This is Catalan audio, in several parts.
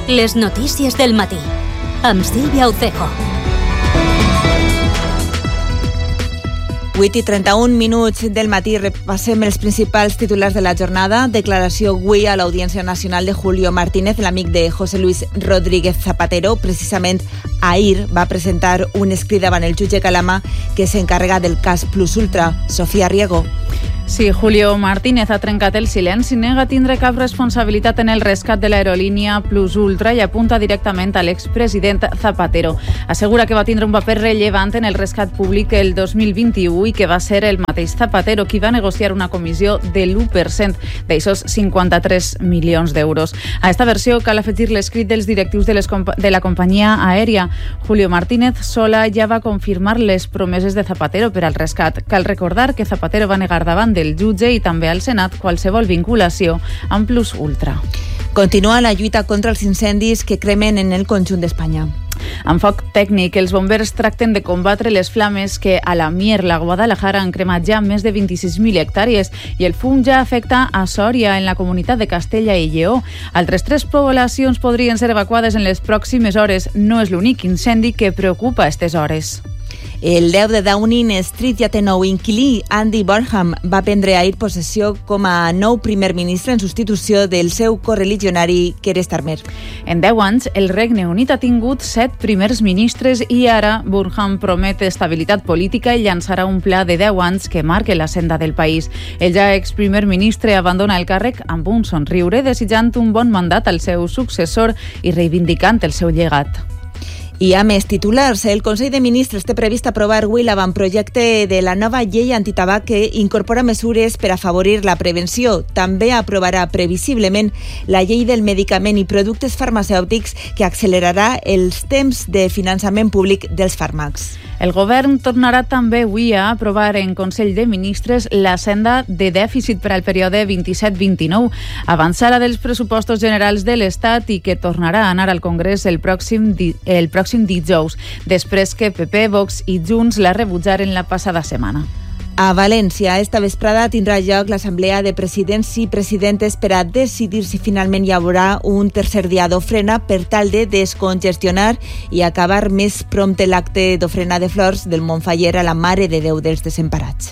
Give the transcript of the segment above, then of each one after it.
Les notícies del matí, amb Sílvia Ucejo. 8:31 del matí, repassem els principals titulars de la jornada. Declaració avui a l'Audiència Nacional de Julio Martínez, l'amic de José Luis Rodríguez Zapatero. Precisament ahir va presentar un escrit davant el jutge Calama que s'encarrega del cas Plus Ultra. Sofía Riego. Sí, Julio Martínez ha trencat el silenci, nega tindre cap responsabilitat en el rescat de l'aerolínia Plus Ultra i apunta directament a l'expresident Zapatero. Assegura que va tindre un paper rellevant en el rescat públic el 2021 i que va ser el mateix Zapatero qui va negociar una comissió de l'1% d'aixòs 53 milions d'euros. A esta versió cal afegir l'escrit dels directius de la companyia aèria. Julio Martínez sola ja va confirmar les promeses de Zapatero per al rescat. Cal recordar que Zapatero va negar davant del jutge i també al Senat qualsevol vinculació amb Plus Ultra. Continua la lluita contra els incendis que cremen en el conjunt d'Espanya. Amb foc tècnic, els bombers tracten de combatre les flames que a la Mierla, Guadalajara, han cremat ja més de 26.000 hectàrees i el fum ja afecta a Sòria, en la comunitat de Castella i Lleó. Altres 3 poblacions podrien ser evacuades en les pròximes hores. No és l'únic incendi que preocupa a aquestes hores. El 10 de Downing Street ja té nou inquilí. Andy Burnham va prendre ahir possessió com a nou primer ministre en substitució del seu correligionari Keir Starmer. En 10 anys, el Regne Unit ha tingut 7 primers ministres i ara Burnham promet estabilitat política i llançarà un pla de 10 anys que marque la senda del país. El ja ex-primer ministre abandona el càrrec amb un somriure, desitjant un bon mandat al seu successor i reivindicant el seu llegat. I a més titulars, el Consell de Ministres té previst aprovar avui l'avantprojecte de la nova llei antitabac que incorpora mesures per afavorir la prevenció. També aprovarà previsiblement la llei del medicament i productes farmacèutics que accelerarà els temps de finançament públic dels fàrmacs. El govern tornarà també avui a aprovar en Consell de Ministres la senda de dèficit per al període 27-29, avançada dels pressupostos generals de l'Estat i que tornarà a anar al Congrés el pròxim dijous, després que PP, Vox i Junts la rebutjaren la passada setmana. A València, esta vesprada tindrà lloc l'assemblea de presidents i presidentes per a decidir si finalment hi haurà un tercer dia d'ofrena per tal de descongestionar i acabar més prompte l'acte d'ofrena de flors del Montfaller a la Mare de Déu dels Desemparats.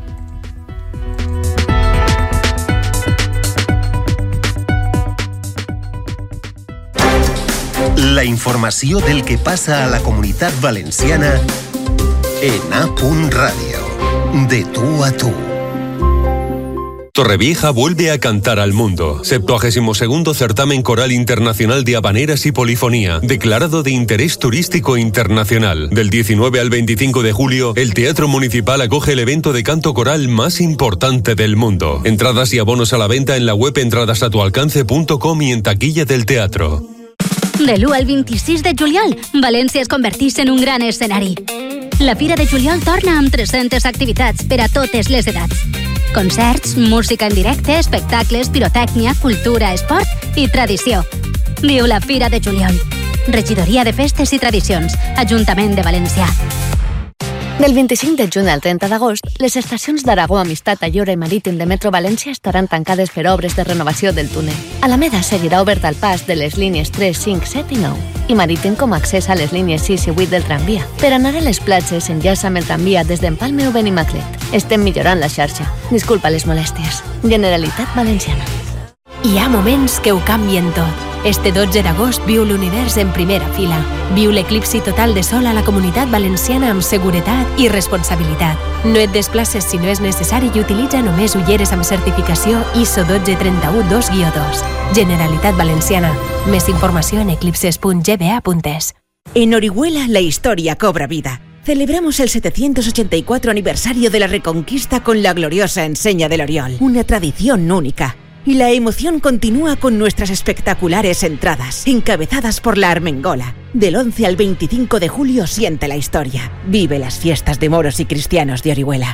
La informació del que passa a la Comunitat Valenciana en A.Radio. De tú a tú. Torrevieja vuelve a cantar al mundo. 72º certamen coral internacional de habaneras y polifonía, declarado de interés turístico internacional. Del 19 al 25 de julio, el Teatro Municipal acoge el evento de canto coral más importante del mundo. Entradas y abonos a la venta en la web entradasatualcance.com y en taquilla del teatro. De l'1 al 26 de juliol, València es converteix en un gran escenari. La Fira de Juliol torna amb 300 activitats per a totes les edats. Concerts, música en directe, espectacles, pirotècnia, cultura, esport i tradició. Viu la Fira de Juliol. Regidoria de Festes i Tradicions, Ajuntament de València. Del 25 de juny al 30 d'agost, les estacions d'Aragó, Amistat, Ayora i Marítim de Metro València estaran tancades per obres de renovació del túnel. Alameda seguirà obert al pas de les línies 3, 5, 7 i 9 i Marítim com a accés a les línies 6 i 8 del tramvia. Per anar a les platges s'enllaça amb el tramvia des d'Empalme o Benimaclet. Estem millorant la xarxa. Disculpa les molèsties. Generalitat Valenciana. Hi ha moments que ho canvien tot. Este 12 d'agost viu l'univers en primera fila. Viu l'eclipsi total de sol a la Comunitat Valenciana amb seguretat i responsabilitat. No et desplaces si no és necessari i utilitza només ulleres amb certificació ISO 12312-2. Generalitat Valenciana. Més informació en eclipses.gba.es. En Orihuela la historia cobra vida. Celebramos el 784 aniversario de la Reconquista con la gloriosa enseña del Oriol. Una tradición única. Y la emoción continúa con nuestras espectaculares entradas, encabezadas por la Armengola. Del 11 al 25 de julio siente la historia. Vive las fiestas de moros y cristianos de Orihuela.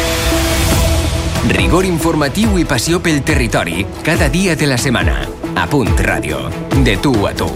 Rigor informatiu i passió pel territori, cada dia de la setmana. A Punt Ràdio. De tu a tu.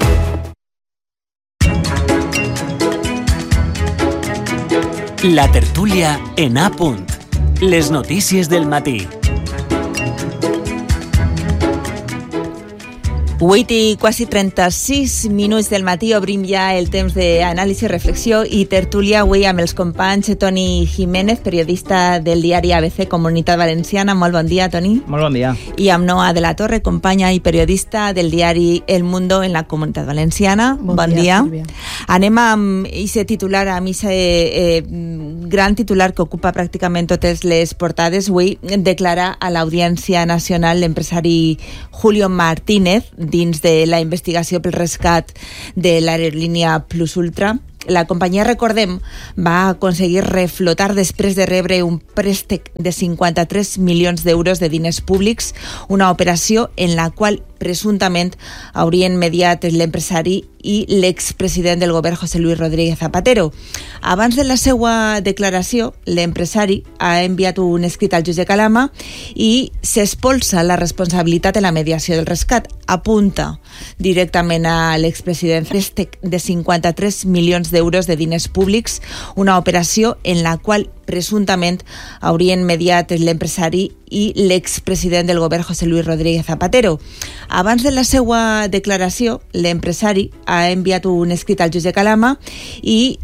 La tertúlia en A Punt. Les notícies del matí. 8 i quasi 36 minuts del matí obrim ja el temps d'anàlisi, reflexió i tertúlia avui amb els companys Toni Jiménez, periodista del diari ABC Comunitat Valenciana. Molt bon dia, Toni. Molt bon dia. I amb Noa de la Torre, companya i periodista del diari El Mundo en la Comunitat Valenciana. Bon dia. Anem amb aquest titular, amb aquest gran titular que ocupa pràcticament totes les portades. Avui declara a l'Audiència Nacional l'empresari Julio Martínez dins de la investigació pel rescat de l'aerolínia Plus Ultra. La companyia, recordem, va aconseguir reflotar després de rebre un préstec de 53 milions d'euros de diners públics, una operació en la qual presumptament haurien mediat l'empresari i l'expresident del govern José Luis Rodríguez Zapatero. Abans de la seva declaració, l'empresari ha enviat un escrit al jutge Calama i s'espolsa la responsabilitat en la mediació del rescat. Apunta directament a l'expresident préstec de 53 milions d'euros de diners públics, una operació en la qual presumptament haurien mediat l'empresari i l'expresident del govern José Luis Rodríguez Zapatero. Abans de la seva declaració, l'empresari ha enviat un escrit al jutge Calama i